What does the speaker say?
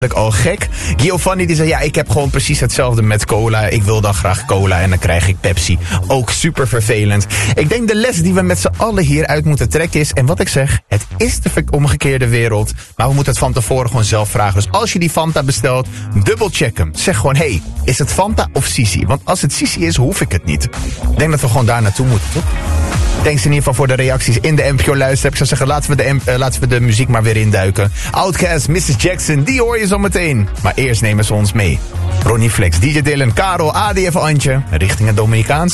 al gek. Giovanni die zei, ja, ik heb gewoon precies hetzelfde met cola. Ik wil dan graag cola en dan krijg ik Pepsi. Ook super vervelend. Ik denk de les die we met z'n allen hieruit moeten trekken is, en wat ik zeg, het is de omgekeerde wereld, maar we moeten het van tevoren gewoon zelf vragen. Dus als je die Fanta bestelt, dubbelcheck hem. Zeg gewoon, hey, is het Fanta of Sisi? Want als het Sisi is, hoef ik het niet. Ik denk dat we gewoon daar naartoe moeten, toch? Thanks in ieder geval voor de reacties in de NPO Luister. Ik zou zeggen, laten we de muziek maar weer induiken. Outkast, Mrs. Jackson, die hoor je zo meteen. Maar eerst nemen ze ons mee. Ronnie Flex, DJ Dylan, Karel, ADF Antje, richting het Dominicaans.